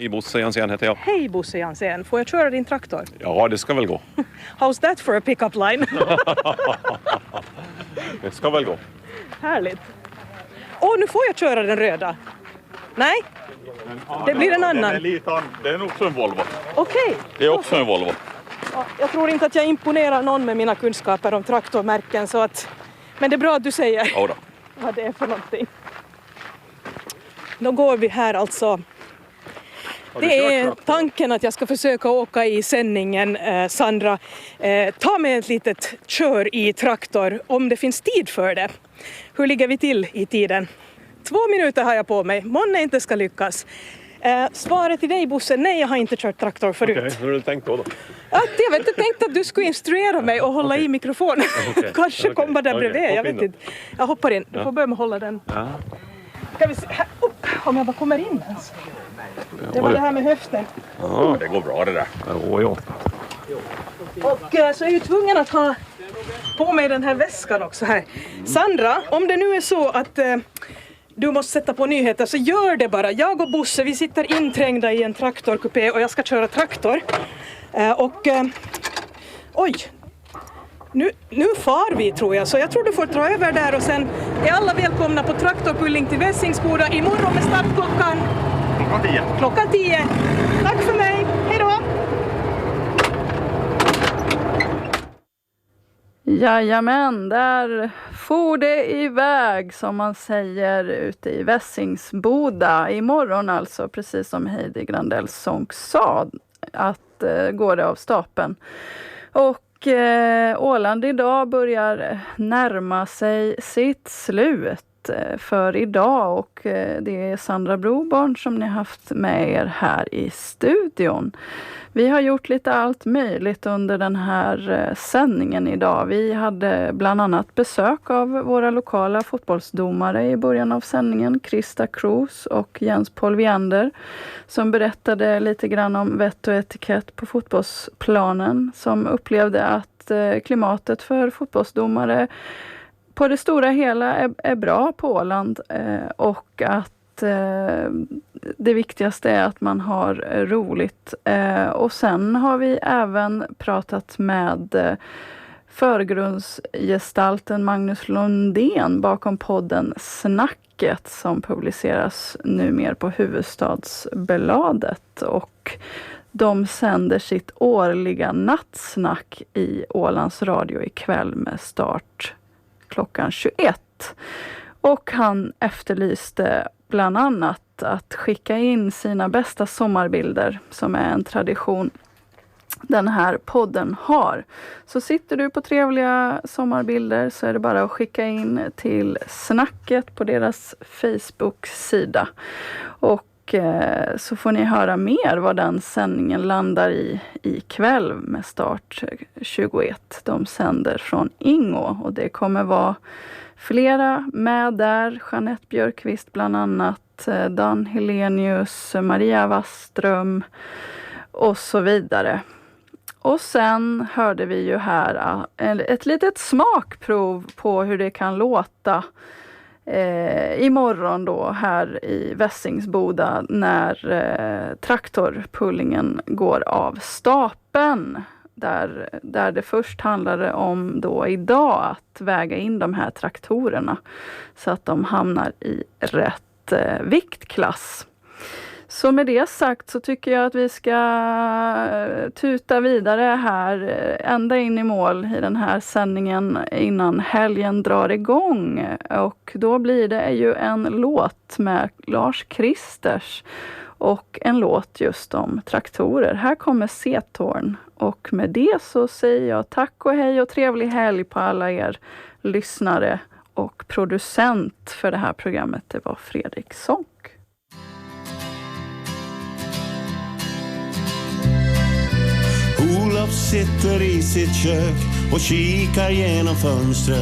Hej, Bosse Jansén heter jag. Hej Bosse Jansén, får jag köra din traktor? Ja, det ska väl gå. How's that for a pick-up line? Det ska väl gå. Härligt. Nu får jag köra den röda. Nej, det blir en annan. Det är nog också en Volvo. Okej. Det är också en Volvo. Ja, jag tror inte att jag imponerar någon med mina kunskaper om traktormärken, så att... Men det är bra att du säger Ja då. vad det är för någonting. Då går vi här alltså. Det är tanken att jag ska försöka åka i sändningen, Sandra. Ta med ett litet kör i traktor om det finns tid för det. Hur ligger vi till i tiden? 2 minuter har jag på mig. Månne inte ska lyckas. Svaret till dig, Bosse, nej, jag har inte kört traktor förut. Okej, hur har du tänkt då? Jag vet inte, tänkte att du skulle instruera mig och hålla i mikrofonen. Kanske komma där bredvid, jag vet inte. Jag hoppar in, du får börja med att hålla den. Ja. Ska vi se, här, om jag bara kommer in ens. Det var det här med höften. Ja, det går bra det där. Jo. Och så är jag ju tvungen att ha på mig den här väskan också här. Sandra, om det nu är så att du måste sätta på nyheter, så gör det bara. Jag och Bosse, vi sitter inträngda i en traktorkupé och jag ska köra traktor. Oj, nu far vi tror jag, så jag tror du får dra över där, och sen är alla välkomna på traktorpulling till Vässingsboda imorgon med startklockan. Klockan 10. Tack för mig, hej då! Jajamän, där for det iväg som man säger ute i Vässingsboda. Imorgon alltså, precis som Heidi Grandells sång sa, att går det av stapeln. Och Åland idag börjar närma sig sitt slut för idag, och det är Sandra Broborn som ni haft med er här i studion. Vi har gjort lite allt möjligt under den här sändningen idag. Vi hade bland annat besök av våra lokala fotbollsdomare i början av sändningen, Krista Kroos och Jens Paul Viander, som berättade lite grann om vett och etikett på fotbollsplanen, som upplevde att klimatet för fotbollsdomare på det stora hela är bra på Åland, och att det viktigaste är att man har roligt. Och sen har vi även pratat med förgrundsgestalten Magnus Lundén bakom podden Snacket, som publiceras numera på Huvudstadsbladet, och de sänder sitt årliga nattsnack i Ålands Radio ikväll med start klockan 21. Och han efterlyste bland annat att skicka in sina bästa sommarbilder, som är en tradition den här podden har. Så sitter du på trevliga sommarbilder, så är det bara att skicka in till Snacket på deras Facebook-sida. Och så får ni höra mer vad den sändningen landar i kväll med start 21. De sänder från Ingå, och det kommer vara flera med där. Jeanette Björkqvist bland annat, Dan Helenius, Maria Waström och så vidare. Och sen hörde vi ju här ett litet smakprov på hur det kan låta imorgon då här i Vässingsboda när traktorpullingen går av stapeln. Där det först handlade om då idag att väga in de här traktorerna så att de hamnar i rätt viktklass. Så med det sagt så tycker jag att vi ska tuta vidare här ända in i mål i den här sändningen innan helgen drar igång. Och då blir det ju en låt med Lars Kristers och en låt just om traktorer. Här kommer Setorn, och med det så säger jag tack och hej och trevlig helg på alla er lyssnare, och producent för det här programmet, det var Fredrik Sonck. Olof sitter i sitt kök och kikar genom fönstret.